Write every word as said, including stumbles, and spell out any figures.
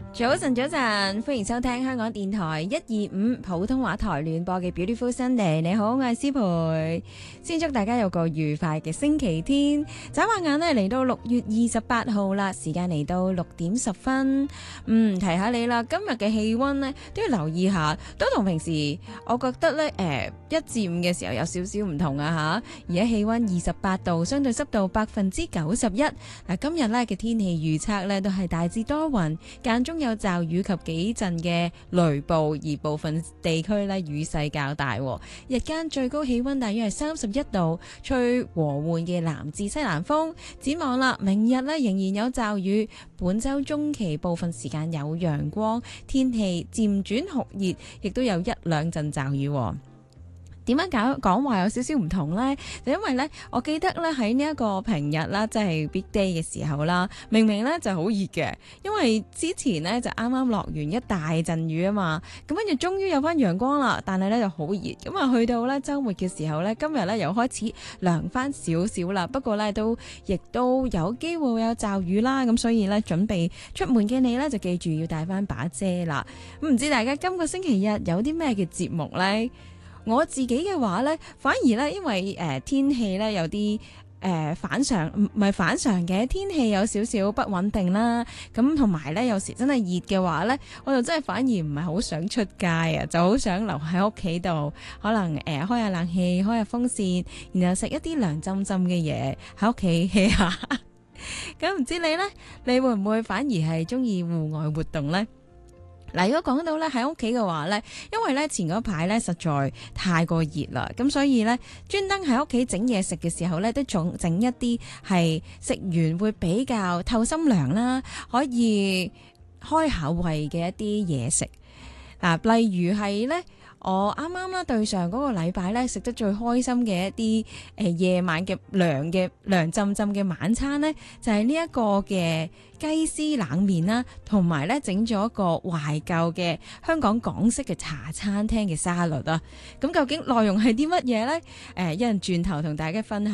早晨，早晨，歡迎收聽香港電台一二五普通話台聯播嘅 Beautiful Sunday。你好，我係思培，先祝大家有個愉快嘅星期天。眨下眼呢，嚟到六月二十八號啦，時間嚟到六點十分。嗯，提下你啦，今日嘅氣溫呢都要留意下，都同平時我覺得呢，誒、呃、一至五嘅時候有少少唔同啊吓。而家氣溫二十八度，相對濕度百分之九十一。嗱，今日呢嘅天氣預測呢都係大致多雲，間中有驟雨及幾陣嘅雷暴，而部分地區咧雨勢較大。日間最高氣溫大約係三十一度，吹和緩嘅南至西南風。展望啦，明日咧仍然有驟雨，本周中期部分時間有陽光，天氣漸轉酷熱，亦都有一兩陣驟雨。點解講講話有少少唔同呢？就因為呢，我記得咧喺呢一個平日啦，即係 big day 嘅時候啦，明明呢就好熱嘅，因為之前呢就啱啱落完一大陣雨啊嘛，咁跟住終於有翻陽光啦，但係呢就好熱，咁啊去到呢週末嘅時候呢，今日呢又開始涼翻少少啦，不過呢都亦都有機會會有驟雨啦，咁所以呢，準備出門嘅你呢，就記住要帶翻把遮啦。咁唔知大家今個星期日有啲咩嘅節目呢？我自己嘅話呢，反而呢，因為誒、呃、天氣呢有啲誒、呃、反常，唔唔係反常嘅，天氣有少少不穩定啦。咁同埋呢，有時真係熱嘅話呢，我就真係反而唔係好想出街啊，就好想留喺屋企度，可能誒、呃、開下冷氣，開下風扇，然後食一啲涼浸浸嘅嘢喺屋企 hea 下。咁唔知你呢？你會唔會反而係中意戶外活動呢？嗱，如果講到咧喺屋企嘅話咧，因為咧前嗰排咧實在太過熱啦，咁所以咧專登喺屋企整嘢食嘅時候咧，都仲整一啲係食完會比較透心涼啦，可以開下胃嘅一啲嘢食。嗱，例如係咧，我啱啱啦對上嗰個禮拜咧食得最開心嘅一啲誒、呃、夜晚嘅涼嘅涼浸浸嘅晚餐咧，就係呢一個嘅雞絲冷麵啦，同埋咧整咗一個懷舊嘅香港港式嘅茶餐廳嘅沙律啊。咁究竟內容係啲乜嘢咧？誒、呃，一陣轉頭同大家分享。